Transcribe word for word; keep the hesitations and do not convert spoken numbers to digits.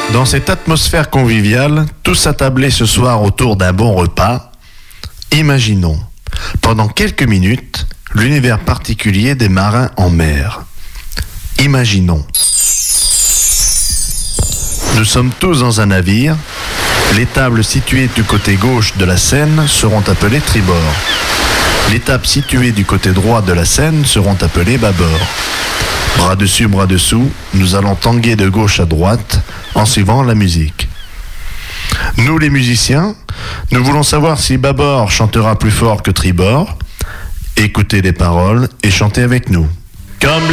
Dans cette atmosphère conviviale, tous attablés ce soir autour d'un bon repas, imaginons, pendant quelques minutes, l'univers particulier des marins en mer. Imaginons. Nous sommes tous dans un navire. Les tables situées du côté gauche de la Seine seront appelées tribord. Les tables situées du côté droit de la Seine seront appelées bâbord. Bras dessus, bras dessous, nous allons tanguer de gauche à droite en suivant la musique. Nous les musiciens, nous voulons savoir si bâbord chantera plus fort que tribord. Écoutez les paroles et chantez avec nous. Comme